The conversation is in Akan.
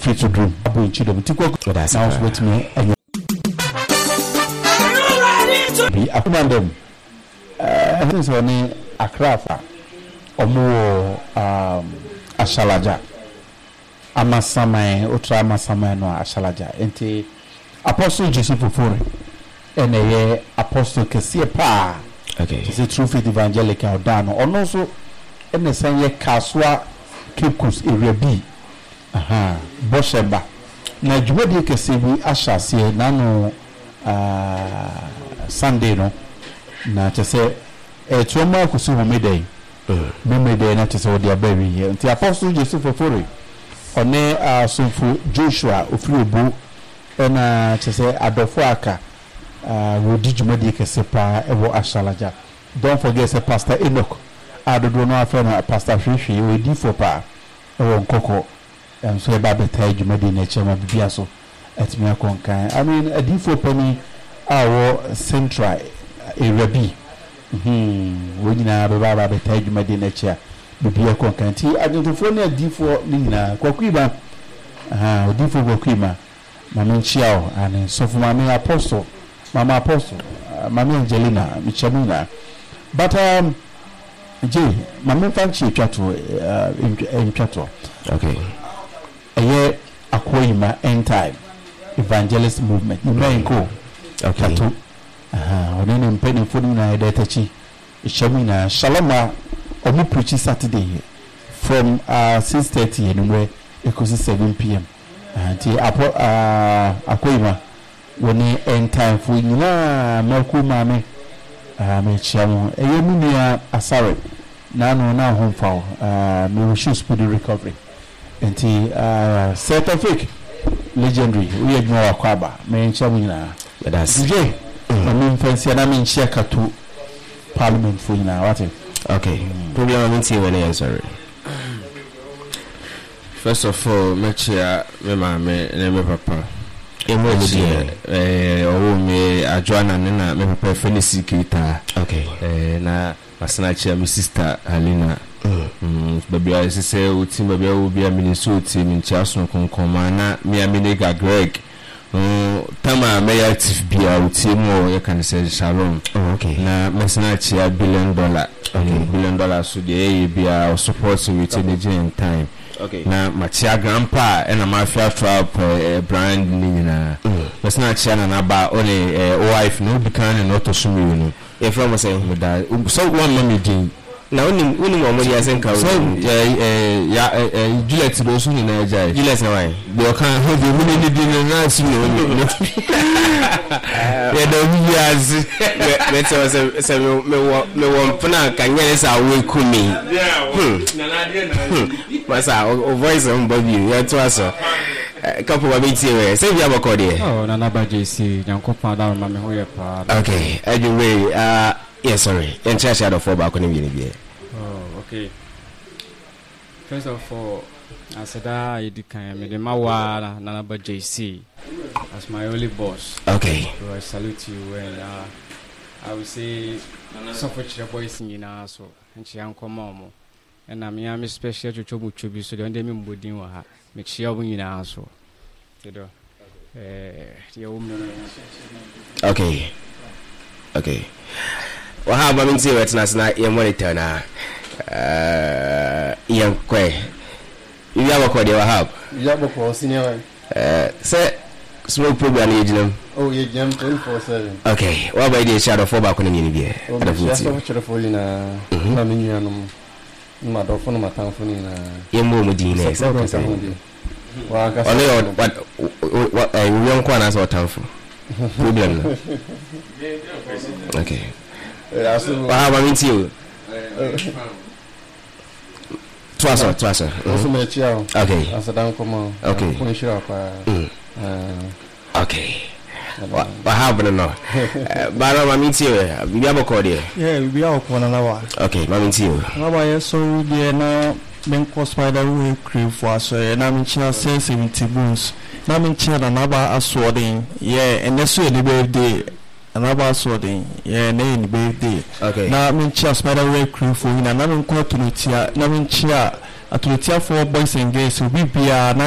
street to dream abu in chidom tiko that's now with me be akumandem things on Akrafa omo Ashalaja amasama otra amasama no Ashalaja enti Apostle Jesus Fufore ene apostle kese pa okay it's a true faith evangelical dano ono so ene sanye kaswa Cape Coast area B Bosheba na jumadi kese bi ashase nano Sunday no na tese etoma kusu homedey memedey na tese odi abawi here nti apostle Jesus Fufore one asomfu Joshua ofribu na tese adofo aka wodi jumadi kese pa ewo Ashalaja. Don't forget say Pastor Enoch adodo no afena Pastor Hwehwe wodi for pa ewo nkoko so e ba beta jumadi na chema bibia so etimi akonkan I mean adifo pani awo central area B wodi na baba beta jumadi na chia bibia konkan ti adifo na adifo ni na kwakuiba adifo kwakuiba mama chiao and so for mama apostle mama Angelina Michamina but J mama fanchi twato twato okay eye akoyima end time evangelist movement nko okay to onene mpeni fodi na edetachi Michamina shaloma omu preach Saturday from 6:30 anywhere equals 7 p.m. Anti akoyima woni end time for nyina maku mame me chiamu eyemunia asare nanu na homfa me wish speedy recovery enti certificate legendary we admire akwaba me chiamu nyina that's DJ me fancy na me share katu parliament for nyina what okay problem am nti we na sorry first of all me chia me mame na me papa emo die owo me adwana na me papa Felicity Kita okay na masana chia me sister Halina baby I say uti baby will be a Minnesota min chiaso konkoma na me Aminega Greg tama me active bia uti mo you can say Shalom okay na masana chia $1 billion $1 billion so dey bia support with the time okay na machia grandpa and mafia trap brand nina let's not chana na ba only wife no be kan no to sumi no e from say that so one mommy din na uni mo ya senka so Juliet do so na jai Juliet na why they can hold the money ni din na sumi no do bias me me won puna kanyere sa we kumi na na dia na masa o voice on Bobby ya to aso couple of meeting we say we have call there oh na na ba JC nyankopa da ma me ho ye pa okay anyway yes sorry en church out of four back on ni bi oh okay first of all asada idikan me de mawa na na ba JC as my only boss okay so I salute you and I will say support your boys in so nchi yankoma mo and I'm a special to Chobi so don't me mbodin wa ha make sure we nyina so do okay what have I been saying right now your monitor na yankwe you have call there have you have call senior say smoke program ejinem oh you jam 24/7 okay what about the shadow for back on ni bi ada futi for you na menu no ma do fo no matanfo ni na yembo mu din na sa wa ka ole what we won kwa na so tanfo problem na okay wa ba minti o twasa also me chia okay asadan komo okay ko shira kwa okay what happened no bara ma minti o bi aboko there yeah bi aboko na wa okay ma minti o na ba yeso bi na ben ko spider we crave for so na mi chia 70 bones na mi chia na ba aswording yeah and that's the birthday anaba aswording yeah na in birthday okay na mi chia spider we crave for na mi ko tunutia na mi chia atunutia for boys and girls so bi bia na